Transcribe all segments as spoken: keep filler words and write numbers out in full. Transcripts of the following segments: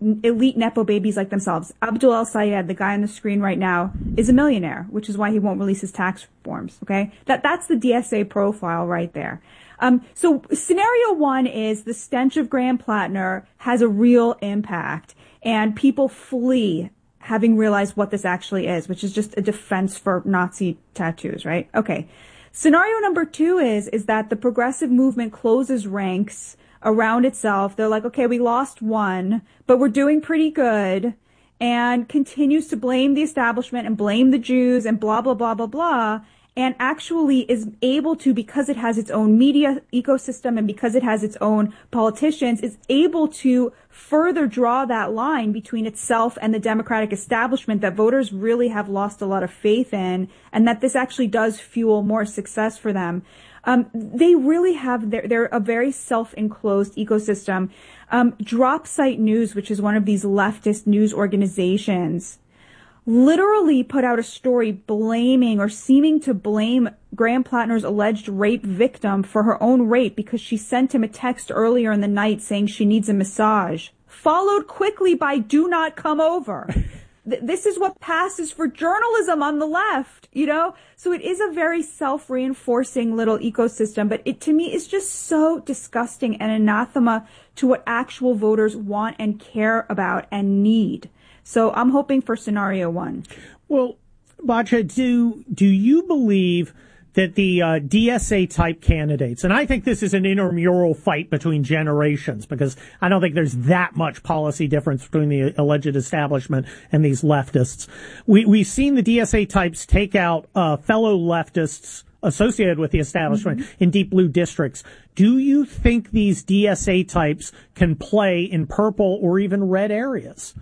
elite Nepo babies like themselves. Abdul El Sayed, the guy on the screen right now, is a millionaire, which is why he won't release his tax forms. Okay, that that's the D S A profile right there. Um, so scenario one is the stench of Graham Plattner has a real impact, and people flee having realized what this actually is, which is just a defense for Nazi tattoos, right? Okay. Scenario number two is, is that the progressive movement closes ranks around itself. They're like, okay, we lost one, but we're doing pretty good, and continues to blame the establishment and blame the Jews and blah, blah, blah, blah, blah. And actually is able to, because it has its own media ecosystem and because it has its own politicians, is able to further draw that line between itself and the Democratic establishment that voters really have lost a lot of faith in, and that this actually does fuel more success for them. Um, they really have, they're, they're a very self-enclosed ecosystem. Um, Drop Site News, which is one of these leftist news organizations, literally put out a story blaming or seeming to blame Graham Plattner's alleged rape victim for her own rape because she sent him a text earlier in the night saying she needs a massage, followed quickly by "do not come over." Th- this is what passes for journalism on the left, you know? So it is a very self-reinforcing little ecosystem, but it to me is just so disgusting and anathema to what actual voters want and care about and need. So I'm hoping for scenario one. Well, Batya, do do you believe that the uh, D S A-type candidates, and I think this is an intramural fight between generations, because I don't think there's that much policy difference between the alleged establishment and these leftists. We, we've seen the D S A-types take out uh, fellow leftists associated with the establishment mm-hmm. in deep blue districts. Do you think these D S A-types can play in purple or even red areas?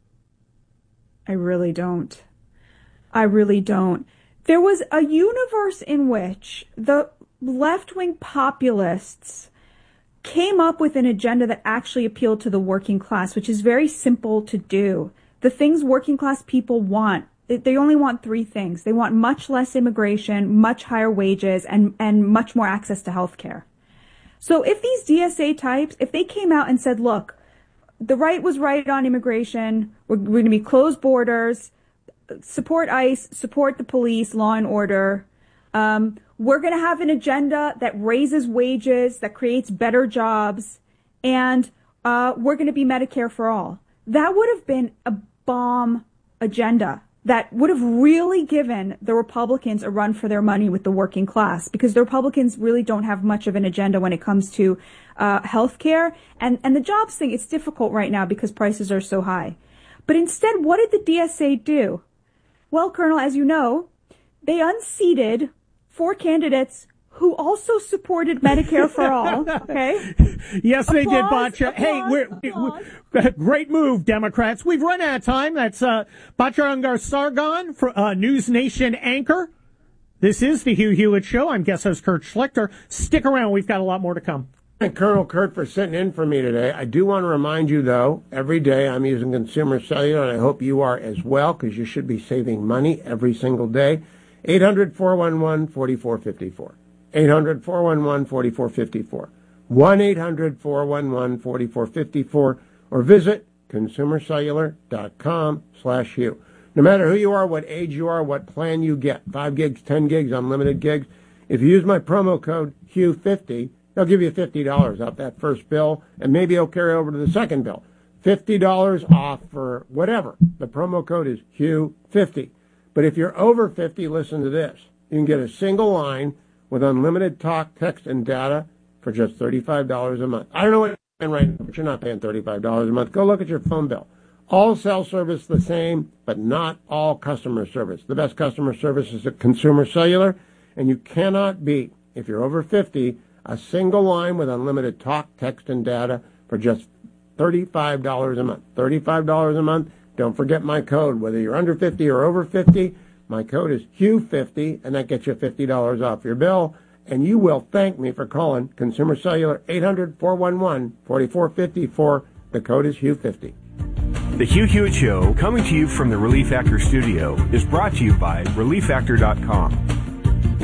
I really don't. I really don't. There was a universe in which the left-wing populists came up with an agenda that actually appealed to the working class, which is very simple to do. The things working class people want, they only want three things. They want much less immigration, much higher wages, and, and much more access to health care. So if these D S A types, if they came out and said, look, the right was right on immigration. We're, we're going to be closed borders, support ICE, support the police, law and order. Um, we're going to have an agenda that raises wages, that creates better jobs, and uh, we're going to be Medicare for all. That would have been a bomb agenda that would have really given the Republicans a run for their money with the working class, because the Republicans really don't have much of an agenda when it comes to uh, health care. And, and the jobs thing, it's difficult right now because prices are so high. But instead, what did the D S A do? Well, Colonel, as you know, they unseated four candidates who also supported Medicare for all, okay? Yes, applause, they did, Batya. Applause, hey, we're, applause. we're, great move, Democrats. We've run out of time. That's uh, Batya Ungar-Sargon, for, uh, News Nation anchor. This is the Hugh Hewitt Show. I'm guest host Kurt Schlichter. Stick around. We've got a lot more to come. Thank Colonel Kurt for sitting in for me today. I do want to remind you, though, every day I'm using Consumer Cellular, and I hope you are as well, because you should be saving money every single day. eight hundred, four one one, four four five four. eight hundred, four one one, four four five four. one eight hundred, four one one, four four five four. Or visit consumercellular.com slash Hugh. No matter who you are, what age you are, what plan you get, five gigs, ten gigs, unlimited gigs, if you use my promo code Hugh fifty, they'll give you fifty dollars off that first bill, and maybe it'll carry over to the second bill. fifty dollars off for whatever. The promo code is Hugh fifty. But if you're over fifty, listen to this. You can get a single line with unlimited talk, text, and data for just thirty-five dollars a month. I don't know what you're paying right now, but you're not paying thirty-five dollars a month. Go look at your phone bill. All cell service the same, but not all customer service. The best customer service is at Consumer Cellular, and you cannot beat, if you're over fifty, a single line with unlimited talk, text, and data for just thirty-five dollars a month. thirty-five dollars a month. Don't forget my code. Whether you're under fifty or over fifty, my code is Hugh fifty, and that gets you fifty dollars off your bill. And you will thank me for calling Consumer Cellular, eight hundred, four one one, four four five four. The code is Hugh fifty. The Hugh Hewitt Show, coming to you from the Relief Factor studio, is brought to you by relief factor dot com.